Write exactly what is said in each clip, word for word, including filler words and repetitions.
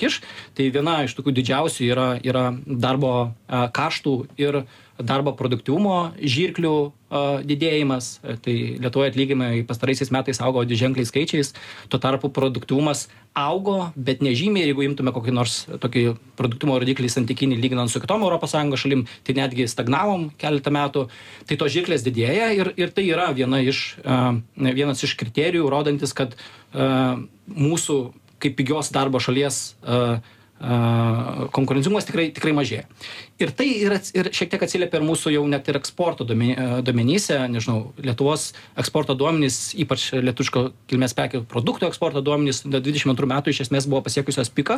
kiš. Tai viena iš tokių didžiausių yra, yra darbo a, kaštų ir darbo produktyvumo žirklių a, didėjimas. Tai Lietuvoje atlyginimai pastaraisiais metais augo dviženkliais skaičiais, tuo tarpu produktyvumas augo, bet nežymiai, jeigu imtume kokį nors tokį produktyvumo rodiklį santykinį lyginant su kitom Europos Sąjungos šalim, tai netgi stagnavom keletą metų, tai tos žirklės didėja ir, ir tai yra viena iš, a, vienas iš kriterijų, rodantis, kad a, mūsų kaip pigios darbo šalies a, konkurencingumas tikrai, tikrai mažėja. Ir tai yra, ir šiek tiek atsiliepia ir mūsų jau net ir eksporto duomenyse, nežinau, Lietuvos eksporto duomenys, ypač lietuviško kilmės prekių produktų eksporto duomenys, dvidešimt antrų metų iš esmės buvo pasiekusios piką.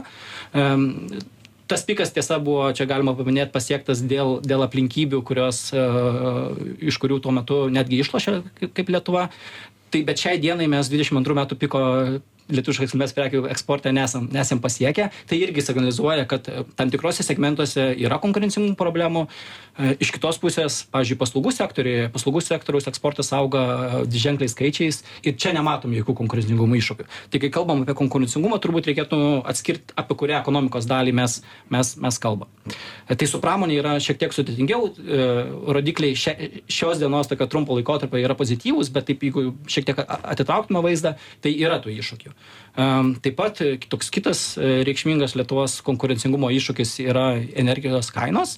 Tas pikas tiesa buvo, čia galima paminėti, pasiektas dėl, dėl aplinkybių, kurios, iš kurių tuo metu netgi išlošė kaip Lietuva. Tai bet šiai dienai mes dvidešimt antrų metų piko lietuviškos kilmės prekių eksporte nesam, nesam pasiekę. Tai irgi signalizuoja, kad tam tikrose segmentuose yra konkurencingų problemų. Iš kitos pusės, pavyzdžiui, paslaugų sektoriuje, paslaugų sektoriaus eksportas auga dviženkliais skaičiais ir čia nematom jokių konkurencingumo iššūkių. Tai kai kalbam apie konkurencingumą, turbūt reikėtų atskirti, apie kurią ekonomikos dalį mes, mes, mes kalbam. Tai su pramonė yra šiek tiek sudėtingiau. Rodikliai šia, šios dienos tokio trumpo laikotarpio yra pozityvūs, bet taip, jeigu šiek tiek atitrauktume vaizdą, tai yra tų iššūkių. Taip pat toks kitas reikšmingas Lietuvos konkurencingumo iššūkis yra energijos kainos.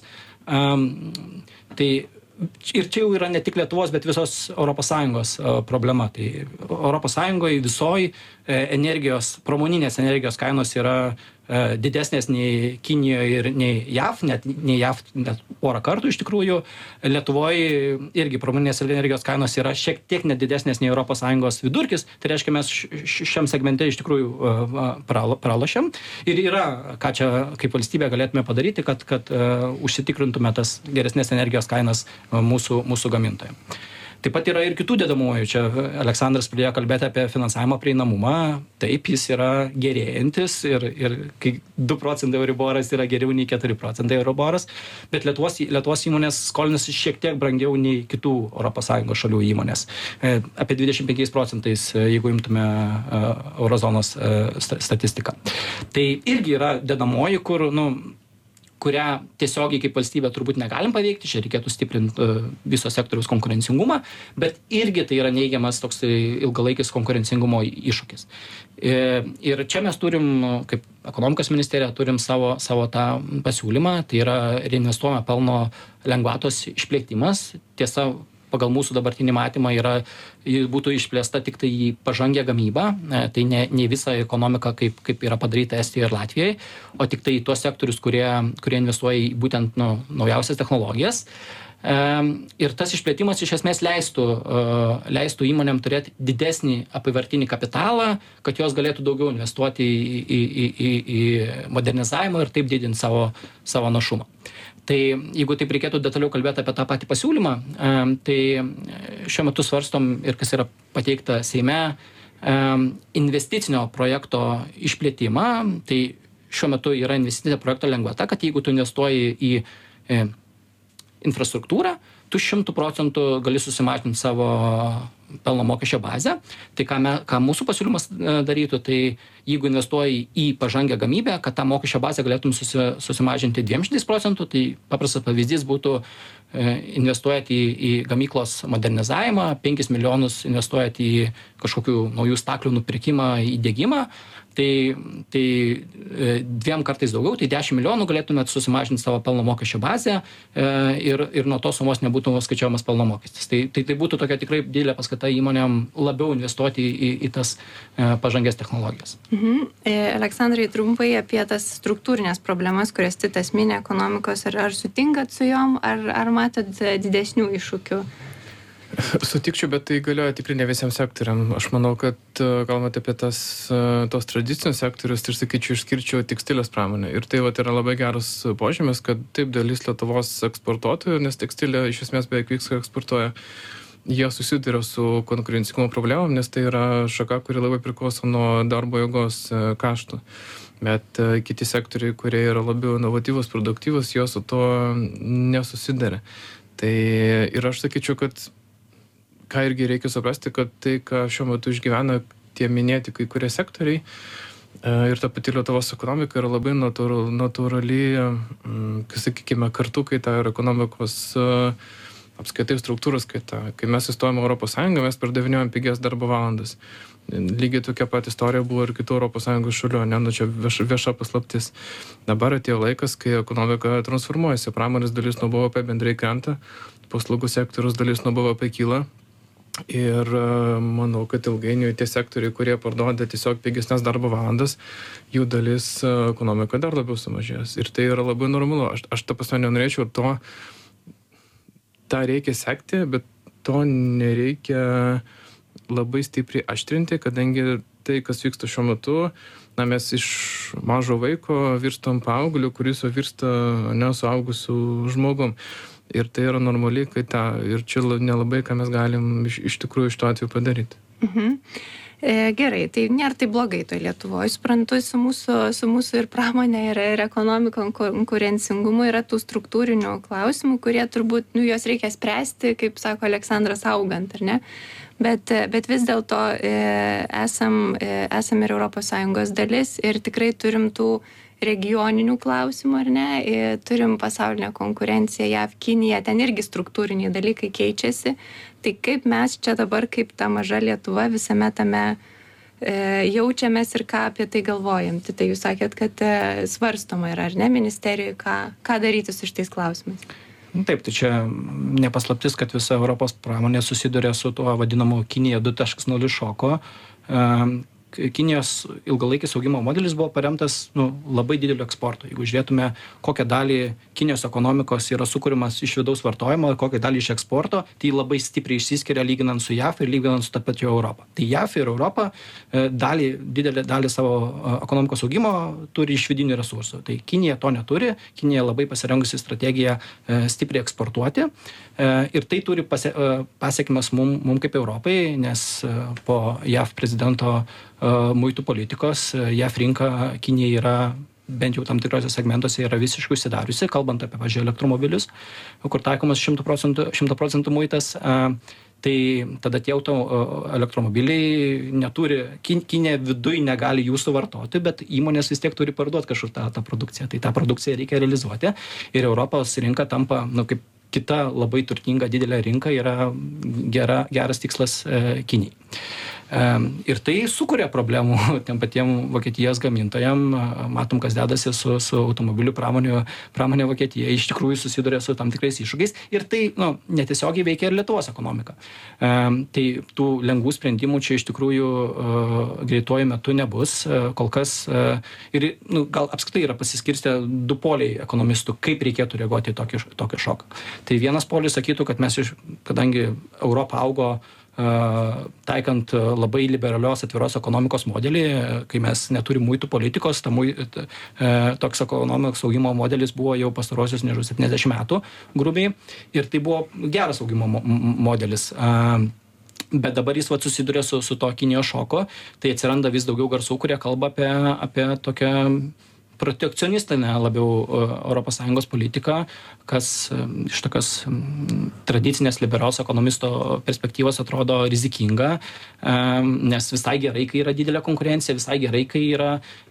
Tai ir čia jau yra ne tik Lietuvos, bet visos Europos Sąjungos problema. Tai Europos Sąjungoje visoji energijos, pramoninės energijos kainos yra didesnės nei Kinijoje ir nei J A V, net nei J A V net porą kartų iš tikrųjų. Lietuvoje irgi pramoninės energijos kainos yra šiek tiek nedidesnės nei Europos Sąjungos vidurkis, tai reiškia mes šiam segmente iš tikrųjų pralošiam. Ir yra, ką čia kaip valstybė galėtume padaryti, kad, kad uh, užsitikrintume tas geresnės energijos kainas uh, mūsų, mūsų gamintojams. Taip pat yra ir kitų dedamųjų. Čia Aleksandras pradėjo kalbėti apie finansavimo prieinamumą. Taip, jis yra gerėjantis ir, ir kai du procentai Euriboras yra geriau nei keturi procentai Euriboras, bet Lietuvos, Lietuvos įmonės skolinasi šiek tiek brangiau nei kitų Europos Sąjungos šalių įmonės. E, apie dvidešimt penkiais procentais, jeigu imtume uh, eurozonos uh, statistiką. Tai irgi yra dedamoji, kur, nu, kurią tiesiogiai kaip valstybė turbūt negalim paveikti, čia reikėtų stiprinti uh, viso sektoriaus konkurencingumą, bet irgi tai yra neigiamas toks ilgalaikis konkurencingumo iššūkis. E, ir čia mes turim, kaip ekonomikos ministerija, turim savo, savo tą pasiūlymą, tai yra reinvestuojamo pelno lengvatos išplėtimas. Tiesa, pagal mūsų dabartinį matymą yra, būtų išplėsta tik tai į pažangę gamybą, tai ne, ne visą ekonomiką, kaip, kaip yra padaryta Estijoje ir Latvijoje, o tik tai tuos sektorius, kurie, kurie investuoja į būtent nu, naujausias technologijas. Ir tas išplėtimas iš esmės leistų, leistų įmonėm turėti didesnį apyvartinį kapitalą, kad jos galėtų daugiau investuoti į, į, į, į, į modernizavimą ir taip didinti savo, savo našumą. Tai jeigu taip reikėtų detaliau kalbėti apie tą patį pasiūlymą, tai šiuo metu svarstom ir kas yra pateikta Seime investicinio projekto išplėtimą. Tai šiuo metu yra investicinio projekto lengvata, kad jeigu tu investuoji į infrastruktūrą, tu šimtų procentų gali susimažinti savo pelno mokesčio bazę. Tai ką, me, ką mūsų pasiūlymas darytų, tai jeigu investuoji į pažangę gamybę, kad tą mokesčio bazę galėtum susi, susimažinti dviem procentų, tai paprastas pavyzdys būtų investuojant į, į gamyklos modernizavimą, penkis milijonus investuojant į kažkokių naujų staklių nupirkimą, įdiegimą, tai, tai dviem kartais daugiau, tai dešimt milijonų galėtumėt susimažinti savo pelno mokesčio bazę ir, ir nuo tos sumos nebūtų skaičiuojamas pelno mokestis. Tai, tai, tai būtų tokia tikrai didelė paskata įmonėm labiau investuoti į, į tas pažangės technologijas. Mhm. Aleksandrai, trumpai apie tas struktūrinės problemas, kurias Titas minė ekonomikos, ar, ar sutinkat su jom, ar, ar matot didesnių iššūkių? Sutikčiau, bet tai galioja tikrai ne visiems sektoriam. Aš manau, kad kalbant apie tas, tos tradicinius sektorius, tai ir sakyčiau, išskirčiau tekstilės pramonę. Ir tai vat, yra labai geras požymis, kad taip dalis Lietuvos eksportuotojų, nes tekstilė iš esmės beveik viską eksportuoja, jie susiduria su konkurencingumo problemom, nes tai yra šaka, kuri labai priklauso nuo darbo jėgos kaštų. Bet kiti sektoriai, kurie yra labiau inovatyvus, produktyvus, jos su to nesusiduria. Tai ir aš sakyčiau, kad ką irgi reikia suprasti, kad tai, ką šiuo metu išgyvena tie minėti kai kurie sektoriai, Ir ta pati Lietuvos ekonomika yra labai natūral, natūrali, sakykime, kartu kaita ir ekonomikos apskaitai struktūros kaita. Kai mes įstojom Europos Sąjungą, mes pardavinėjom pigias darbo valandas. Lygiai tokia pat istorija buvo ir kitų Europos Sąjungos šalių, ne, nu čia vieša, vieša paslaptis. Dabar atėjo laikas, kai ekonomika transformuojasi, pramonės dalis nuo B V P bendrai krenta, paslaugų sektoriaus dalis nuo B V P kyla. Ir manau, kad ilgainiui tie sektoriai, kurie parduoda tiesiog pigesnės darbo valandas, jų dalis ekonomika dar labiau sumažės. Ir tai yra labai normalu. Aš, aš ta prasme nenorėčiau to, tą reikia sekti, bet to nereikia labai stipriai aštrinti, kadangi tai, kas vyksta šiuo metu, na, mes iš mažo vaiko virstam paaugliu, kuris jau virsta nesuaugusiu žmogum. Ir tai yra normaliai, kai ta, ir čia nelabai, ką mes galim iš, iš tikrųjų iš to atveju padaryti. Mhm. E, gerai, tai nėra tai blogai to Lietuvoje. Suprantu, su mūsų, su mūsų ir pramonė, ir, ir ekonomiko konkurencingumu yra tų struktūrinių klausimų, kurie turbūt, nu, juos reikia spręsti, kaip sako Aleksandras, augant, ar ne? Bet, bet vis dėlto e, esam, e, esam ir Europos Sąjungos dalis ir tikrai turim tų regioninių klausimų, ar ne? E, turim pasaulinę konkurenciją, J A V, Kinija, ten irgi struktūriniai dalykai keičiasi. Tai kaip mes čia dabar, kaip ta maža Lietuva, visame tame e, jaučiamės ir ką apie tai galvojam? Tai, tai jūs sakėt, kad e, svarstoma yra, ar ne, ministerijoje, ką, ką daryti su šitais klausimais? Taip, tai čia nepaslaptis, kad visa Europos pramonė susiduria su tuo vadinamu Kinija du taškas nulis šoko. Kinijos ilgalaikis augimo modelis buvo paremtas nu, labai dideliu eksportu. Jeigu žiūrėtume, kokią dalį Kinijos ekonomikos yra sukūrimas iš vidaus vartojimo, kokią dalį iš eksporto, tai labai stipriai išsiskiria lyginant su J A V ir lyginant su ta pačia Europą. Tai J A V ir Europa dalį, didelę dalį savo ekonomikos augimo turi iš vidinių resursų. Tai Kinija to neturi, Kinija labai pasirengusi strategiją stipriai eksportuoti ir tai turi pasiekmes mum, mum kaip Europai, nes po J A V prezidento muitų politikos J A V rinka Kinija yra bent jau tam tikrose segmentuose yra visiškai užsidariusi, kalbant apie, pavyzdžiui, elektromobilius, kur taikomas šimto procentų muitas. Tai tada tie auto elektromobiliai neturi, Kinija viduj negali jų suvartoti, bet įmonės vis tiek turi parduoti kažkur tą, tą produkciją. Tai tą produkciją reikia realizuoti ir Europos rinka tampa, nu, kaip kita labai turtinga didelė rinka yra gera, geras tikslas e, Kinijai. E, ir tai sukuria problemų tiem patiem Vokietijos gamintojam. Matom, kas dedasi su, su automobilių pramonė, pramonė Vokietija. Iš tikrųjų susiduria su tam tikrais iššūkiais ir tai nu, netiesiogiai veikia ir Lietuvos ekonomiką. E, tai tų lengvų sprendimų čia iš tikrųjų e, greituoju metu nebus. E, kol kas e, ir nu, gal apskritai yra pasiskirstę du poliai ekonomistų, kaip reikėtų reaguoti į tokį, tokį šoką. Tai vienas polius sakytų, kad mes, iš, kadangi Europa augo uh, taikant labai liberalios atviros ekonomikos modelį, kai mes neturim muitų politikos, ta mui, t, uh, toks ekonomikos augimo modelis buvo jau pastarosius nežinau septyniasdešimt metų grubiai ir tai buvo geras augimo mo modelis. Uh, Bet dabar jis vat, susiduria su, su to Kinijos šoko, tai atsiranda vis daugiau garsų, kurie kalba apie, apie tokią protekcionistinę labiau Europos Sąjungos politiką, kas iš tokios tradicinės liberalios ekonomisto perspektyvos atrodo rizikinga, nes visai gerai, kai yra didelė konkurencija, visai gerai, kai yra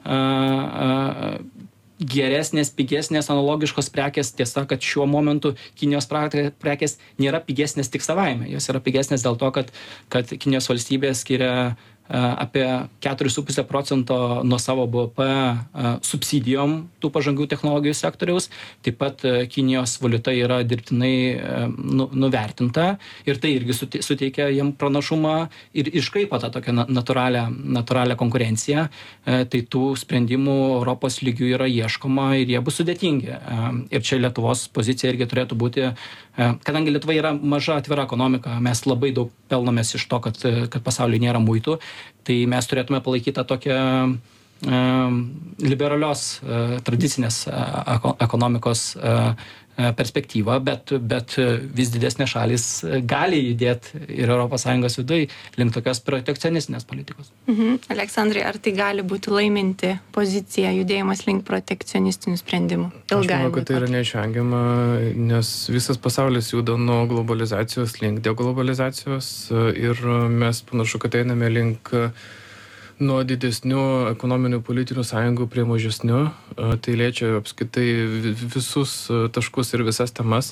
geresnės, pigesnės, analogiškos prekės. Tiesa, kad šiuo momentu Kinijos prekės nėra pigesnės tik savaime. Jos yra pigesnės dėl to, kad, kad Kinijos valstybė skiria apie keturi su puse procento nuo savo B V P subsidijom tų pažangių technologijų sektoriaus. Taip pat Kinijos valiuta yra dirbtinai nu, nuvertinta ir tai irgi suteikia jiem pranašumą ir iškraipo tą tokią natūralią, natūralią konkurenciją. Tai tų sprendimų Europos lygių yra ieškoma ir jie bus sudėtingi. Ir čia Lietuvos pozicija irgi turėtų būti, kadangi Lietuva yra maža atvira ekonomika, mes labai daug pelnomės iš to, kad, kad pasaulyje nėra muitų, tai mes turėtume palaikyti tą tokią e, liberalios e, tradicinės e, ekonomikos e, perspektyvą, bet, bet vis didesnės šalis gali judėti ir Europos Sąjungos viduje link tokios protekcionistinės politikos. Mhm. Aleksandrai, ar tai gali būti laiminti pozicija, judėjimas link protekcionistinių sprendimų? Aš manau, kad tai yra neišvengiama, nes visas pasaulis juda nuo globalizacijos link deglobalizacijos ir mes panašu, kad einame link nuo didesnių ekonominių politinių sąjungų prie mažesnių. Tai liečia apskaitai visus taškus ir visas temas.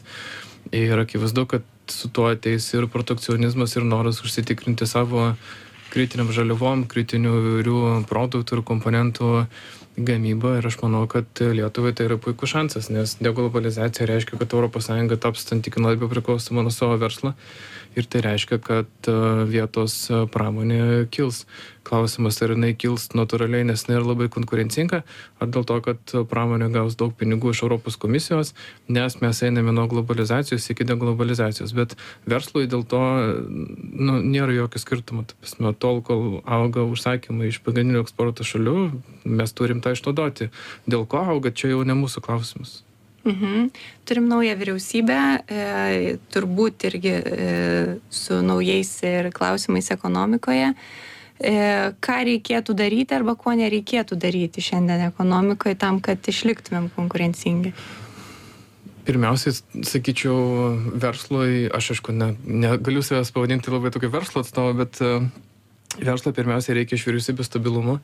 Ir akivaizdu, kad su tuo ateis ir protekcionizmas, ir noras užsitikrinti savo kritiniam žaliavom, kritinių įvairių produktų ir komponentų gamybą. Ir aš manau, kad Lietuvai tai yra puikus šansas, nes deglobalizacija reiškia, kad Europos Sąjunga taps santykinai labiau priklausoma nuo savo verslo. Ir tai reiškia, kad vietos pramonė kils. Klausimas, ar jinai kils natūraliai, nes jinai yra labai konkurencinga, ar dėl to, kad pramonė gaus daug pinigų iš Europos komisijos, nes mes einame nuo globalizacijos iki deglobalizacijos. Bet verslui dėl to nu, nėra jokio skirtumo. Nuo tol, kol auga užsakymai iš pagrindinių eksporto šalių, mes turim tą išnaudoti. Dėl ko auga, čia jau ne mūsų klausimas. Mhm. Turim naują vyriausybę, e, turbūt irgi e, su naujais ir klausimais ekonomikoje. E, ką reikėtų daryti arba ko nereikėtų daryti šiandien ekonomikoje tam, kad išliktumėm konkurencingi? Pirmiausiai, sakyčiau, verslui, aš aišku, ne, negaliu savęs pavadinti labai tokio verslo atstovą, bet uh, verslo pirmiausiai reikia iš vyriausybės stabilumo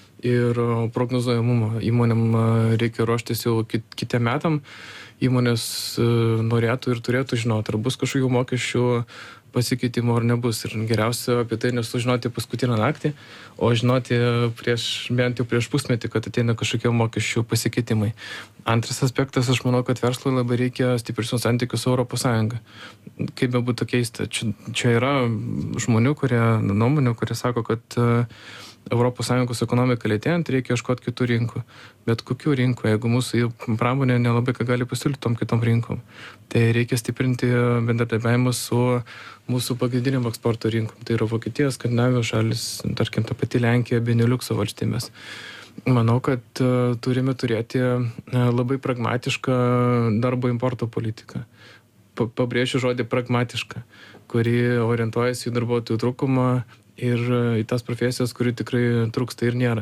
ir uh, prognozuojamumo. Įmonėm uh, reikia ruoštis jau kit, kitiem metam. Įmonės uh, norėtų ir turėtų žinoti, ar bus kažkokių mokesčių pasikeitimo ar nebus. Ir geriausia apie tai nesužinoti paskutinę naktį, o žinoti prieš, bent jau prieš pusmetį, kad ateina kažkokie mokesčių pasikeitimai. Antras aspektas, aš manau, kad verslui labai reikia stipresnių santykių su Europos Sąjunga. Kaip be būtų keista. Čia, čia yra žmonių, kurie, nuomonių, kurie sako, kad uh, Europos Sąjungos ekonomika lėtėjant, reikia ieškoti kitų rinkų. Bet kokių rinkų, jeigu mūsų pramonė nelabai ką gali pasiūlyti tom kitom rinkom. Tai reikia stiprinti bendradarbiavimą su mūsų pagrindiniam eksporto rinkom. Tai yra Vokietija, Skandinavijos šalis, tarkim, ta pati Lenkija, Beneliukso valstybės. Manau, kad uh, turime turėti uh, labai pragmatišką darbo importo politiką. Pa, pabrėšiu žodį pragmatišką, kuri orientuojasi į darbuotojų trūkumą ir į tas profesijas, kurių tikrai trūksta ir nėra.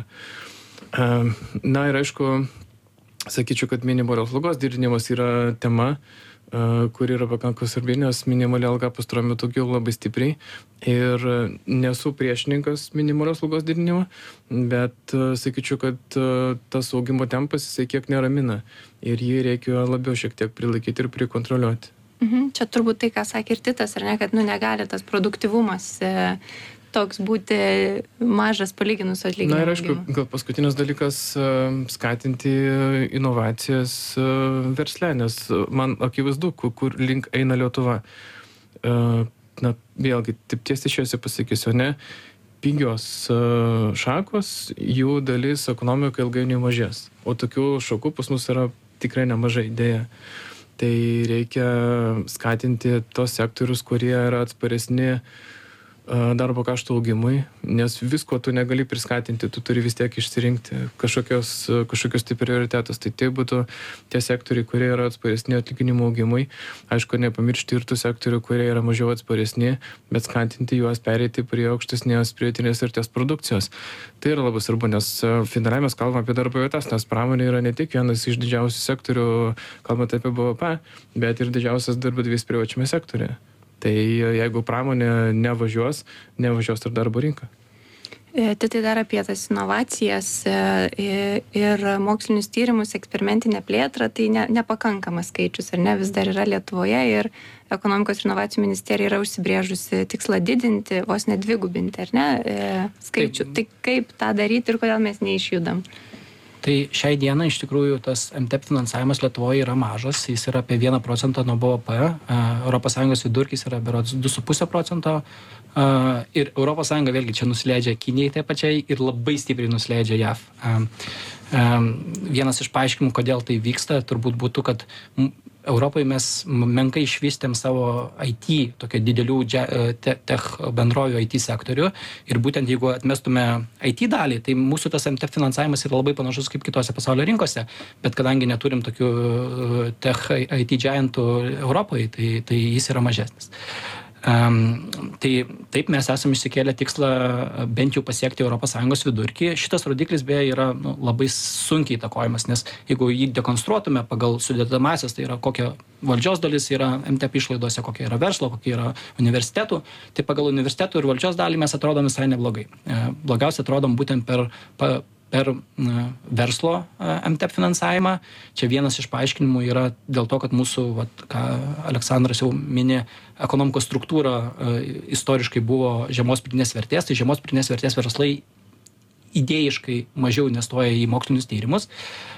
Na ir aišku, sakyčiau, kad minimalios algos didinimas yra tema, kuri yra pakankamai svarbi, nes minimali alga pastaruoju metu augo labai stipriai. Ir nesu priešininkas minimalios algos didinimo, bet sakyčiau, kad tas augimo tempas jisai kiek neramina ir jį reikia labiau šiek tiek prilaikyti ir prikontroliuoti. Mhm. Čia turbūt tai, ką sakė ir Titas, ar ne, kad nu, negali tas produktyvumas e, toks būti mažas palyginus su atlyginimu. Na ir aišku, gal paskutinis dalykas skatinti inovacijas versle, nes man akivaizdu, kur link eina Lietuva. Na, vėlgi, taip tiesiai šiuose pasakysiu, ne, pigios šakos, jų dalis ekonomika ilgainiui mažės, o tokių šakų pas mus yra tikrai nemažai, dėja. Tai reikia skatinti tos sektorius, kurie yra atsparesni darbo kaštų augimui, nes visko tu negali priskatinti, tu turi vis tiek išsirinkti kažkokios, kažkokios tai prioritetus. Tai tai būtų tie sektoriai, kurie yra atsparesni atlyginimų augimui. Aišku, nepamiršti ir tų sektorių, kurie yra mažiau atsparesni, bet skatinti juos pereiti prie aukštesnės pridėtinės vertės produkcijos. Tai yra labai svarbu, nes finaliai mes kalbame apie darbo vietas, nes pramonė yra ne tik vienas iš didžiausių sektorių, kalbant apie B V P, bet ir didžiausias darbdavys privačiame sektoriuje. Tai jeigu pramonė nevažiuos, nevažiuos ir darbo rinka. Tai tai dar apie tas inovacijas ir mokslinius tyrimus, eksperimentinę plėtrą, tai ne, nepakankamas skaičius, ar ne, vis dar yra Lietuvoje ir ekonomikos ir inovacijų ministerija yra užsibrėžusi tikslą didinti, vos nedvigubinti, ar ne, skaičių. Taip. Tai kaip tą daryti ir kodėl mes neišjudam? Tai šiai dienai iš tikrųjų tas M T E P finansavimas Lietuvoje yra mažas, jis yra apie vieną procentą nuo B V P, Europos Sąjungos vidurkis yra berods du su puse procento ir Europos Sąjunga vėlgi čia nusileidžia Kinijai taip pačiai ir labai stipriai nusileidžia J A V. Vienas iš paaiškinimų, kodėl tai vyksta, turbūt būtų, kad Europoje mes menkai išvystėm savo I T, tokio didelių tech bendrovių I T sektorių ir būtent jeigu atmestume I T dalį, tai mūsų tas M T E P finansavimas yra labai panašus kaip kitose pasaulio rinkose, bet kadangi neturim tokių tech I T giantų Europoje, tai, tai jis yra mažesnis. Um, tai taip mes esame išsikėlę tikslą bent jau pasiekti Europos Sąjungos vidurkį. Šitas rodiklis beje yra nu, labai sunkiai įtakojamas, nes jeigu jį dekonstruotume pagal sudėdamąsias, tai yra kokia valdžios dalis yra M T E P išlaidose, kokia yra verslo, kokia yra universitetų, tai pagal universitetų ir valdžios dalį mes atrodom visai neblogai. Blogiausia atrodom būtent per, per verslo M T E P finansavimą. Čia vienas iš paaiškinimų yra dėl to, kad mūsų, vat, ką Aleksandras jau mini, ekonomikos struktūra istoriškai buvo žemos pridėtinės vertės, tai žemos pridėtinės vertės verslai idėjiškai mažiau investuoja į mokslinius tyrimus,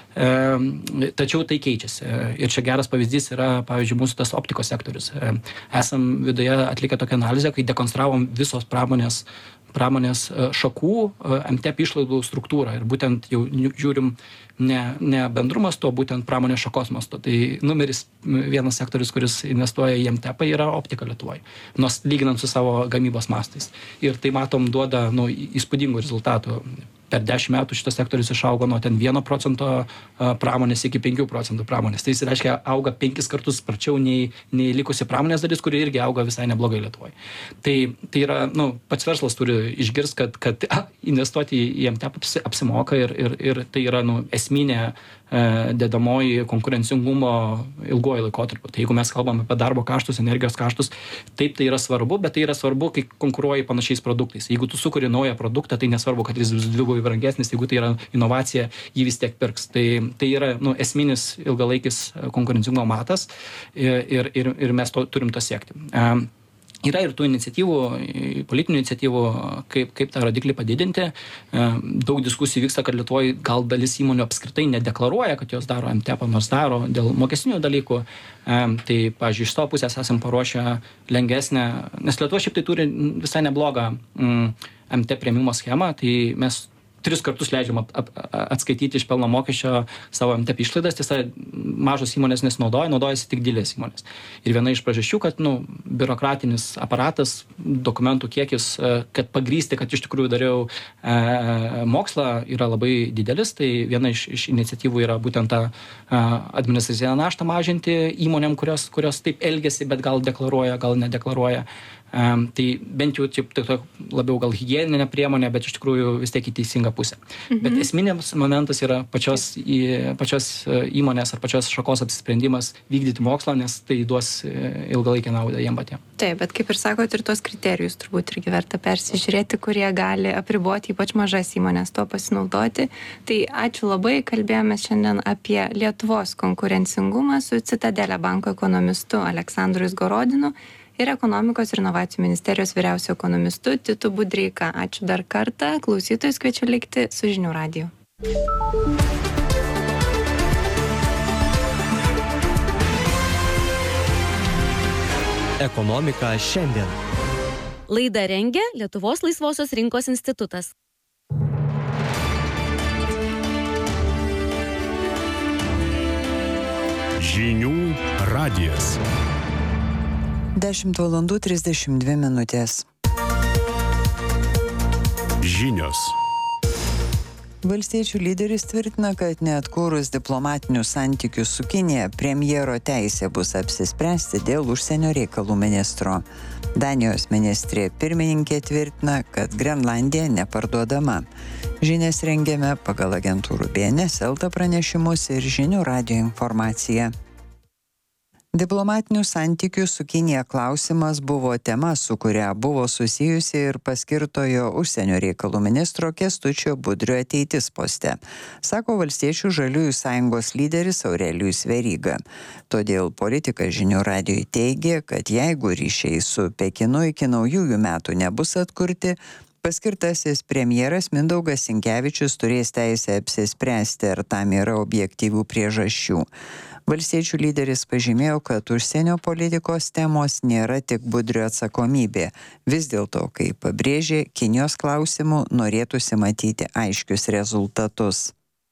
e, tačiau tai keičiasi. Ir čia geras pavyzdys yra, pavyzdžiui, mūsų tas optikos sektorius. E, esam viduje atlikę tokią analizę, kai dekonstravom visos pramonės pramonės šakų M T E P išlaidų struktūrą ir būtent jau žiūrim ne, ne bendrumas to, būtent pramonės šakos masto. Tai numeris vienas sektorius, kuris investuoja į M T E P, yra optika Lietuvoje, nors lyginant su savo gamybos mastais. Ir tai matom duoda nu, įspūdingų rezultatų. Per dešimt metų šitas sektorius išaugo nuo ten vieno procento pramonės iki penkių procentų pramonės. Tai jis reiškia auga penkis kartus sparčiau nei, nei likusi pramonės dalis, kuri irgi auga visai neblogai Lietuvoje. Tai, tai yra, nu, pats verslas turi išgirsti, kad, kad a, investuoti į M T E P apsimoka ir, ir, ir tai yra nu, esminė e, dedamoji konkurencingumo ilguoju laikotarpiu. Tai jeigu mes kalbam apie darbo kaštus, energijos kaštus, taip tai yra svarbu, bet tai yra svarbu, kai konkuruoji panašiais produktais. Jeigu tu sukuri naują produktą, tai nesvarbu, kad jis bus dvigubai brangesnis, jeigu tai yra inovacija, jį vis tiek pirks. Tai, tai yra nu, esminis ilgalaikis konkurencingumo matas ir, ir, ir mes to, turim to siekti. Um, Yra ir tų iniciatyvų, politinių iniciatyvų, kaip, kaip tą rodiklį padidinti. Daug diskusijų vyksta, kad Lietuvoje gal dalis įmonių apskritai nedeklaruoja, kad jos daro M T E P, nors daro dėl mokestinių dalykų. Tai, pavyzdžiui, iš savo pusės esam paruošę lengvesnę, nes Lietuva šiaip tai turi visai neblogą M T E P priėmimo schemą, tai mes tris kartus leidžiam ap, ap, atskaityti iš pelno mokesčio savo M T E P išlaidas, tiesa, mažos įmonės nesinaudoja, naudojasi tik didelės įmonės. Ir viena iš priežasčių, kad nu, biurokratinis aparatas, dokumentų kiekis, kad pagrysti, kad iš tikrųjų dariau e, mokslą, yra labai didelis, tai viena iš, iš iniciatyvų yra būtent tą e, administracinę naštą mažinti įmonėm, kurios, kurios taip elgiasi, bet gal deklaruoja, gal nedeklaruoja. Um, tai bent jau taip, tai, labiau gal higieninė priemonė, bet iš tikrųjų vis tiek į teisingą pusę. Mhm. Bet esminės momentas yra pačios, į, pačios įmonės ar pačios šakos apsisprendimas vykdyti mokslą, nes tai duos ilgalaikę naudą jiem patiem. Taip, bet kaip ir sakot, ir tos kriterijus turbūt irgi verta persižiūrėti, kurie gali apriboti ypač mažas įmonės to pasinaudoti. Tai ačiū labai, kalbėjome šiandien apie Lietuvos konkurencingumą su Citadele banko ekonomistu Aleksandru Izgorodinu ir ekonomikos ir inovacijų ministerijos vyriausiu ekonomistu Titu Budreika. Ačiū dar kartą. Klausytojus kviečiu likti su Žinių radiju. Ekonomika šiandien. Laidą rengia Lietuvos laisvosios rinkos institutas. Žinių radijas. dešimt valandų trisdešimt dvi minutės. Žinios. Valstiečių lyderis tvirtina, kad neatkūrus diplomatinių santykių su Kinija, premjero teisė bus apsispręsti dėl užsienio reikalų ministro. Danijos ministrė pirmininkė tvirtina, kad Grenlandija neparduodama. Žinias rengiame pagal agentūrų B N S, Elta pranešimus ir Žinių radijo informaciją. Diplomatinių santykių su Kinija klausimas buvo tema, su kuria buvo susijusi ir paskirtojo užsienio reikalų ministro Kęstučio Budrio ateitis poste, sako Valstiečių žaliųjų sąjungos lyderis Aurelijus Veryga. Todėl politikas Žinių radijui teigė, kad jeigu ryšiai su Pekinu iki naujųjų metų nebus atkurti, paskirtasis premjeras Mindaugas Sinkevičius turės teisę apsispręsti, ar tam yra objektyvių priežasčių. Valstiečių lyderis pažymėjo, kad užsienio politikos temos nėra tik Budrio atsakomybė. Vis dėlto, kaip pabrėžė, Kinijos klausimų norėtųsi matyti aiškius rezultatus.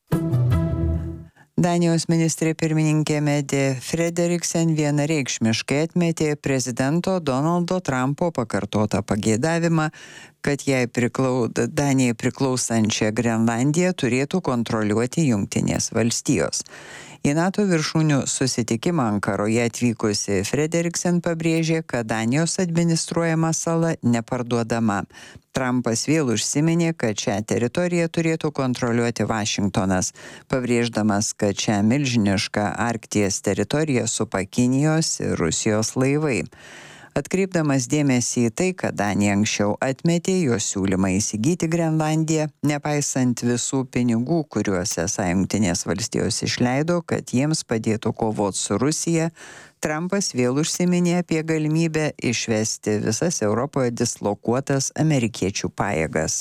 Danijos ministrė pirmininkė Mette Frederiksen vienareikšmiškai atmetė prezidento Donaldo Trumpo pakartotą pageidavimą, kad jai priklau, Danijai priklausančią Grenlandiją turėtų kontroliuoti Jungtinės valstijos. Į NATO viršūnių susitikimą Ankaroje atvykusi Frederiksen pabrėžė, kad Danijos administruojama sala neparduodama. Trumpas vėl užsiminė, kad šią teritoriją turėtų kontroliuoti Vašingtonas, pabrėždamas, kad šią milžinišką Arkties teritoriją supa Kinijos ir Rusijos laivai. Atkreipdamas dėmesį į tai, kad Danija anksčiau atmetė jo siūlymą įsigyti Grenlandiją, nepaisant visų pinigų, kuriuos esą Jungtinės valstijos išleido, kad jiems padėtų kovoti su Rusija, Trumpas vėl užsiminė apie galimybę išvesti visas Europoje dislokuotas amerikiečių pajėgas.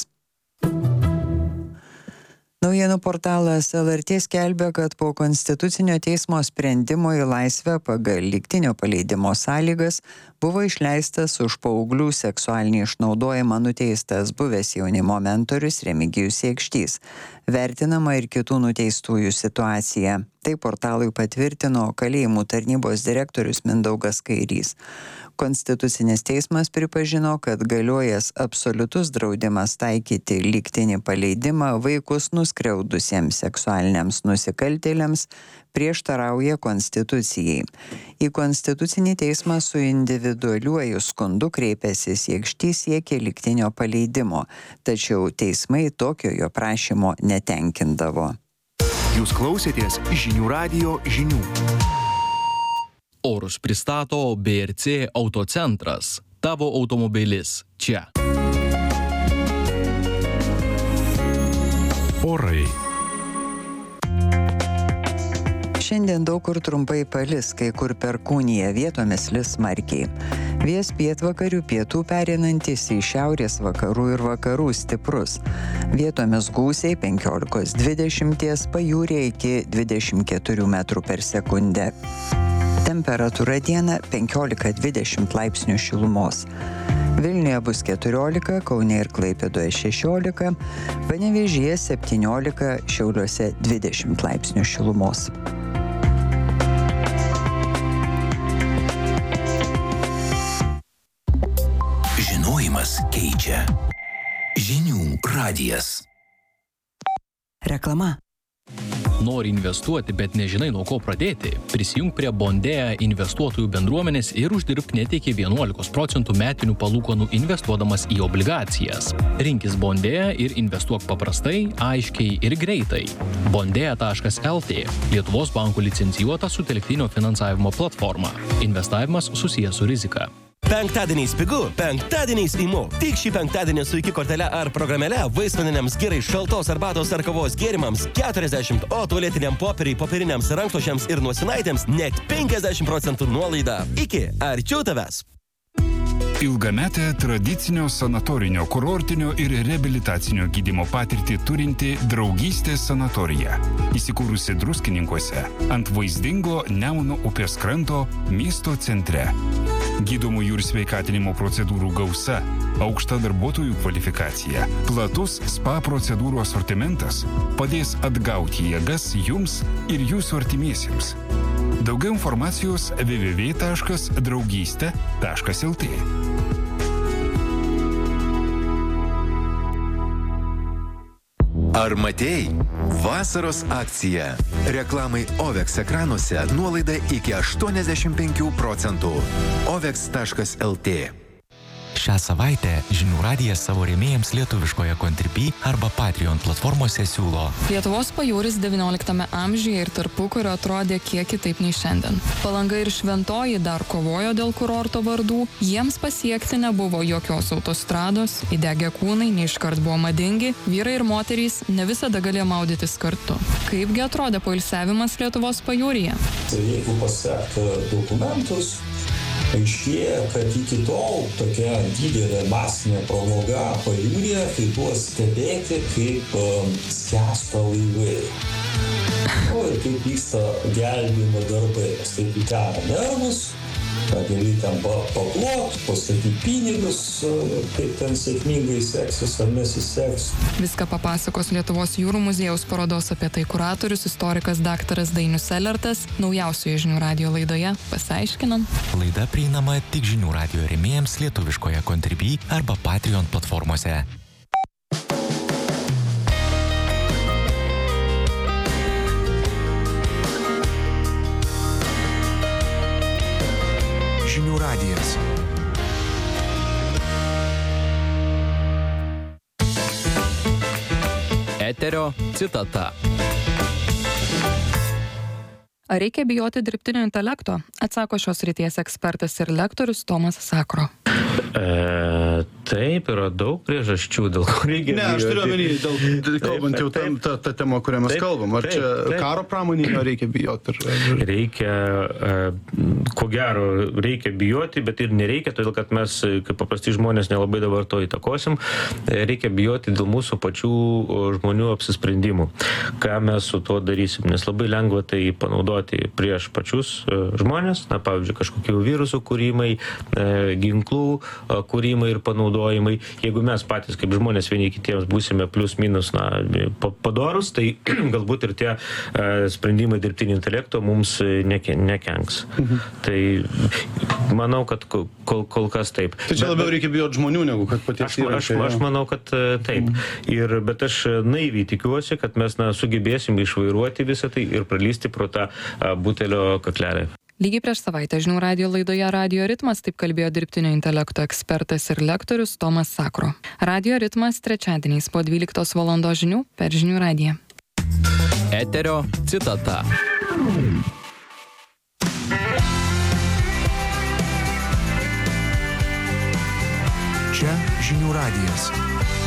Naujienų portalas L R T skelbia, kad po Konstitucinio teismo sprendimo į laisvę pagal lygtinio paleidimo sąlygas buvo išleistas už paauglių seksualinį išnaudojimą nuteistas buvęs jaunimo mentorius Remigijus Jakštys. Vertinama ir kitų nuteistųjų situacija. Tai portalui patvirtino kalėjimų tarnybos direktorius Mindaugas Kairys. Konstitucinis teismas pripažino, kad galiojas absoliutus draudimas taikyti lygtinį paleidimą vaikus nuskriaudusiems seksualiniams nusikaltėliams prieštarauja Konstitucijai. Į Konstitucinį teismą su individualiuoju skundu kreipęsis Jakštys siekė lygtinio paleidimo, tačiau teismai tokio jo prašymo netenkindavo. Jūs klausėtės Žinių radijo žinių. Orus pristato B R C Autocentras. Tavo automobilis čia. Orai. Šiandien daug kur trumpai palis, kai kur perkūnija, vietomis lis smarkiai. Vėjas pietvakarių pietų pereinantis į šiaurės vakarų ir vakarų stiprus. Vietomis gūsiai penkiolikos dvidešimt, pajūryje iki dvidešimt keturių metrų per sekundę. Temperatūra dieną penkiolika dvidešimt laipsnių šilumos. Vilniuje bus keturiolika, Kaune ir Klaipėdoje šešiolika, Panevėžyje septyniolika, Šiauliuose dvidešimt laipsnių šilumos. Žinojimas keičia. Žinių radijas. Reklama. Nori investuoti, bet nežinai nuo ko pradėti? Prisijunk prie Bondea investuotojų bendruomenės ir uždirbk net iki vienuolikos procentų metinių palūkanų investuodamas į obligacijas. Rinkis Bondea ir investuok paprastai, aiškiai ir greitai. Bondea taškas L T – Lietuvos bankų licencijuota sutelktinio finansavimo platforma. Investavimas susijęs su rizika. Penktadieniais pigu, penktadieniais imu. Tik šį penktadienį su iki kortele ar programėle vaisvaniniams gerai šaltos arbatos ar kavos gėrimams keturiasdešimt, o tualetiniam popieriai, popieriniams rankšluosčiams ir nosinaitėms net penkiasdešimt procentų nuolaida. Iki, arčiau tavęs. Ilgametę tradicinio sanatorinio, kurortinio ir reabilitacinio gydymo patirtį turinti Draugystės sanatorija. Įsikūrusi Druskininkuose ant vaizdingo Nemuno upės kranto miesto centre. Gydomųjų ir sveikatinimo procedūrų gausa, aukšta darbuotojų kvalifikacija, platus spa procedūrų asortimentas padės atgauti jėgas jums ir jūsų artimiesiems. Daugiau informacijos w w w taškas draugystė taškas L T. Ar matei? Vasaros akcija. Reklamai Ovex ekranuose nuolaida iki aštuoniasdešimt penkių procentų. ovex taškas L T. Šią savaitę Žinių radijas savo rėmėjams lietuviškoje Contribui arba Patreon platformose siūlo. Lietuvos pajūris devynioliktame amžiuje ir tarpukario atrodė kiek kitaip nei šiandien. Palanga ir Šventoji dar kovojo dėl kurorto vardų, jiems pasiekti nebuvo jokios autostrados, įdegę kūnai neiškart buvo madingi, vyrai ir moterys ne visada galėjo maudytis kartu. Kaipgi atrodė poilsiavimas Lietuvos pajūryje? Jeigu pasekti dokumentus, aiškėja, kad iki tol tokia didelė masinė pramoga pajūryje tai buvo stebėti, kaip um, skęsta laivai. O ir kaip vyksta gelbėjimo darbai, nes taip įtena nervus, gali ten paplot, pastatyti pinigus, kaip ten sėkmingai seksis ar nesiseks. Viską papasakos Lietuvos jūrų muziejaus parodos apie tai kuratorius, istorikas daktaras Dainius Selertas, naujausioje Žinių radijo laidoje. Pasiaiškinam. Laida prieinama tik Žinių radijo rėmėjams lietuviškoje Contribui arba Patreon platformose. radijas. Eterio citata. Ar reikia bijoti dirbtinio intelekto? Atsako šios srities ekspertas ir lektorius Tomas Sakro. E, taip, yra daug priežasčių, dėl ko reikia. Ne, aš turiu omeny, dėl kalbant jau tam, ta, ta tema, kurią mes taip, kalbam. Ar taip, čia taip. Karo pramonėje reikia bijoti? Ar, ar... Reikia, ko gero, reikia bijoti, bet ir nereikia, todėl kad mes, kaip paprasti žmonės, nelabai dabar to įtakosim. Reikia bijoti dėl mūsų pačių žmonių apsisprendimų. Ką mes su tuo darysim, nes labai lengva tai panaudoti prieš pačius žmonės, na, pavyzdžiui, kažkokių virusų kūrimai, ginklų kūrimai ir panaudojimai. Jeigu mes patys kaip žmonės vieni kitiems būsime plus minus na, padorus, tai galbūt ir tie uh, sprendimai dirbtinio intelekto mums neke, nekenks. Mhm. Tai manau, kad kol, kol kas taip. Tai čia bet, labiau reikia bijoti žmonių, negu kad paties įrankio. Aš, aš, aš manau, kad uh, taip. Mhm. Ir, bet aš naiviai tikiuosi, kad mes na, sugebėsim išvairuoti visą tai ir pralysti pro tą uh, butelio kaklelę. Lygiai prieš savaitę Žinių radijo laidoje Radio ritmas taip kalbėjo dirbtinio intelekto ekspertas ir lektorius Tomas Sakro. Radio ritmas trečiadieniais po dvyliktos valandos žinių per Žinių radiją. Eterio citata. Čia Žinių radijas.